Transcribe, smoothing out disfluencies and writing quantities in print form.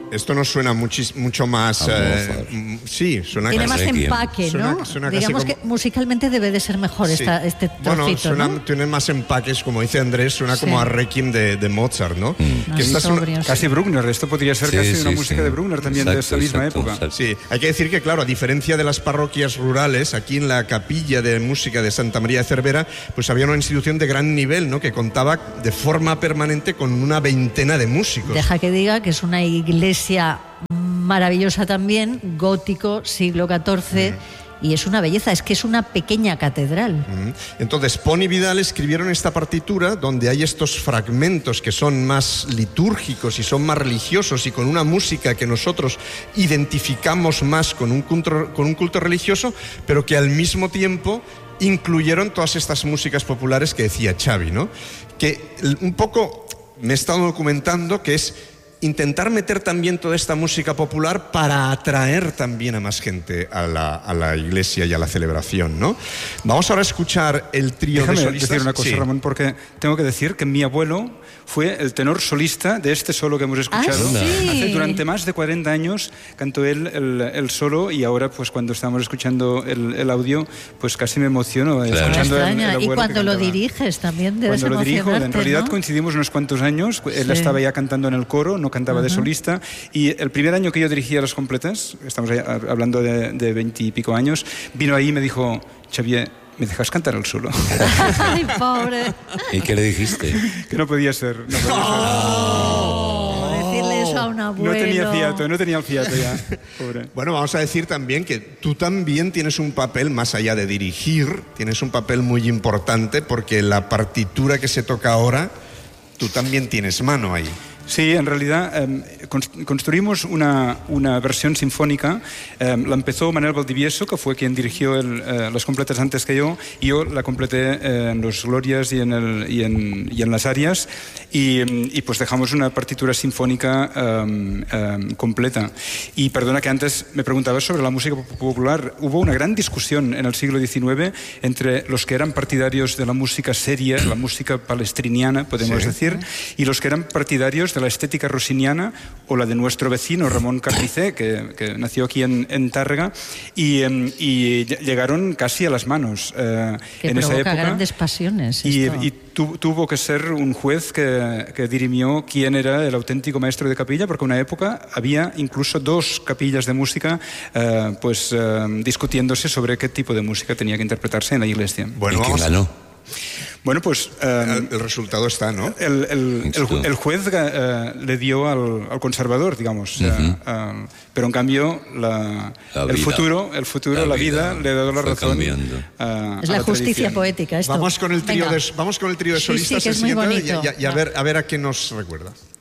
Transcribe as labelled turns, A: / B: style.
A: Esto nos suena mucho más... sí, suena
B: tiene
A: casi...
B: más empaque, ¿no? Digamos que musicalmente debe de ser mejor este trocito,
A: ¿no? Tiene más empaques, como dice Andrés, suena como a Requiem de Mozart, ¿no?
C: Que esta es casi Bruckner, esto podría ser casi una música de Bruckner también, de esa misma época.
A: Exacto. Sí, hay que decir que, claro, a diferencia de las parroquias rurales, aquí en la capilla de música de Santa María de Cervera, pues había una institución de gran nivel, ¿no? Que contaba de forma permanente con una veintena de músicos.
B: Deja que diga que es una iglesia maravillosa también, gótico, siglo XIV, y es una belleza, es que es una pequeña catedral.
A: Entonces, Pon y Vidal escribieron esta partitura donde hay estos fragmentos que son más litúrgicos y son más religiosos y con una música que nosotros identificamos más con un culto religioso, pero que al mismo tiempo incluyeron todas estas músicas populares que decía Xavi, ¿no? Que un poco me he estado documentando que es intentar meter también toda esta música popular para atraer también a más gente a la iglesia y a la celebración, ¿no? Vamos ahora a escuchar el trío de solistas.
C: Déjame decir una cosa, Ramón, porque tengo que decir que mi abuelo fue el tenor solista de este solo que hemos escuchado.
B: Sí.
C: Durante más de 40 años cantó él el solo, y ahora, pues cuando estamos escuchando el audio, pues casi me emociono. Escuchando el
B: y cuando lo diriges también debes
C: emocionarte. Cuando lo dirijo, en realidad, ¿no? Coincidimos unos cuantos años. Él estaba ya cantando en el coro, no cantaba de solista, y el primer año que yo dirigía las completas, estamos hablando de 20 y pico años, vino ahí y me dijo: Xavier, ¿me dejas cantar el solo?
B: Ay, pobre.
D: ¿Y qué le dijiste?
C: Que no podía ser.
B: Decirle eso a un abuelo.
C: No tenía el fiato ya. Pobre.
A: Bueno, vamos a decir también que tú también tienes un papel, más allá de dirigir, tienes un papel muy importante, porque la partitura que se toca ahora, tú también tienes mano ahí.
C: Sí, en realidad construimos una versión sinfónica. La empezó Manuel Valdivieso, que fue quien dirigió las completas antes que yo, y yo la completé en los Glorias y en las Arias, y pues dejamos una partitura sinfónica completa. Y perdona que antes me preguntabas sobre la música popular. Hubo una gran discusión en el siglo XIX entre los que eran partidarios de la música seria, la música palestriniana, podemos decir, y los que eran partidarios de la estética rossiniana, o la de nuestro vecino Ramón Carnicé, que nació aquí en Tárrega, y llegaron casi a las manos en esa época.
B: Grandes pasiones.
C: Y tuvo que ser un juez que dirimió quién era el auténtico maestro de capilla, porque en una época había incluso dos capillas de música discutiéndose sobre qué tipo de música tenía que interpretarse en la iglesia.
A: Bueno,
D: ¿y quién ganó?
A: Bueno, pues el resultado está, ¿no?
C: El juez le dio al conservador, digamos, pero en cambio el futuro, la vida le ha dado la razón.
B: Es la justicia poética esto.
A: Vamos con el trío de solistas,
B: que es muy bonito.
A: y a ver a qué nos recuerda.